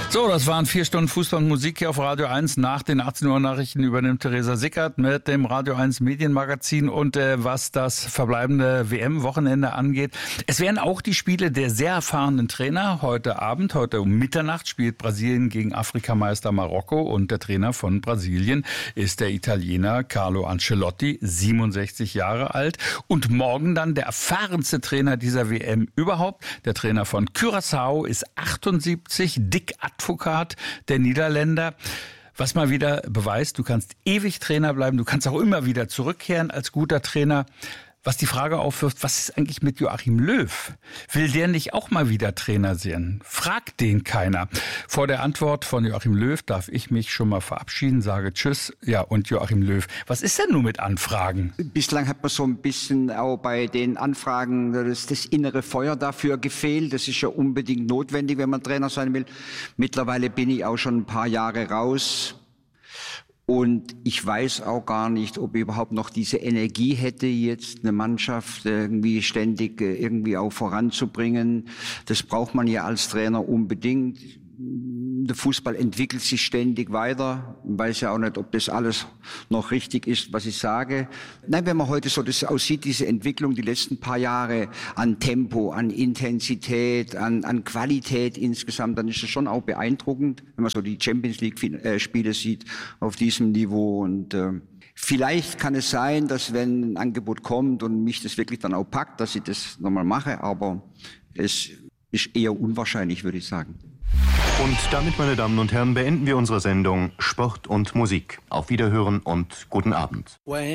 So, das waren 4 Stunden Fußball und Musik hier auf Radio 1. Nach den 18 Uhr Nachrichten übernimmt Theresa Sickert mit dem Radio 1 Medienmagazin. Und was das verbleibende WM-Wochenende angeht, es werden auch die Spiele der sehr erfahrenen Trainer. Heute Abend, heute um Mitternacht, spielt Brasilien gegen Afrikameister Marokko. Und der Trainer von Brasilien ist der Italiener Carlo Ancelotti, 67 Jahre alt. Und morgen dann der erfahrenste Trainer dieser WM überhaupt. Der Trainer von Curaçao ist 78, Dick Advocaat, der Niederländer. Was mal wieder beweist, du kannst ewig Trainer bleiben, du kannst auch immer wieder zurückkehren als guter Trainer. Was die Frage aufwirft, was ist eigentlich mit Joachim Löw? Will der nicht auch mal wieder Trainer sein? Fragt den keiner. Vor der Antwort von Joachim Löw darf ich mich schon mal verabschieden, sage Tschüss. Ja, und Joachim Löw, was ist denn nun mit Anfragen? Bislang hat man so ein bisschen auch bei den Anfragen das innere Feuer dafür gefehlt. Das ist ja unbedingt notwendig, wenn man Trainer sein will. Mittlerweile bin ich auch schon ein paar Jahre raus. Und ich weiß auch gar nicht, ob ich überhaupt noch diese Energie hätte, jetzt eine Mannschaft irgendwie ständig irgendwie auch voranzubringen. Das braucht man ja als Trainer unbedingt. Der Fußball entwickelt sich ständig weiter. Ich weiß ja auch nicht, ob das alles noch richtig ist, was ich sage. Nein, wenn man heute so das aussieht, diese Entwicklung, die letzten paar Jahre an Tempo, an Intensität, an Qualität insgesamt, dann ist es schon auch beeindruckend, wenn man so die Champions League-Spiele sieht auf diesem Niveau. Und vielleicht kann es sein, dass wenn ein Angebot kommt und mich das wirklich dann auch packt, dass ich das nochmal mache. Aber es ist eher unwahrscheinlich, würde ich sagen. Und damit, meine Damen und Herren, beenden wir unsere Sendung Sport und Musik. Auf Wiederhören und guten Abend.